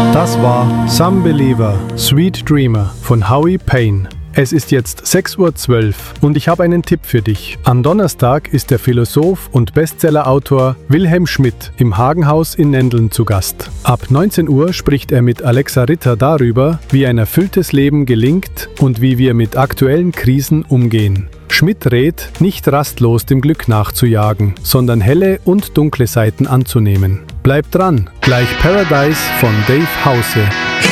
Das war Some Believer, Sweet Dreamer von Howie Payne. Es ist jetzt 6:12 Uhr und ich habe einen Tipp für dich. Am Donnerstag ist der Philosoph und Bestsellerautor Wilhelm Schmidt im Hagenhaus in Nendeln zu Gast. Ab 19 Uhr spricht er mit Alexa Ritter darüber, wie ein erfülltes Leben gelingt und wie wir mit aktuellen Krisen umgehen. Schmidt rät, nicht rastlos dem Glück nachzujagen, sondern helle und dunkle Seiten anzunehmen. Bleib dran, gleich Paradise von Dave Hause.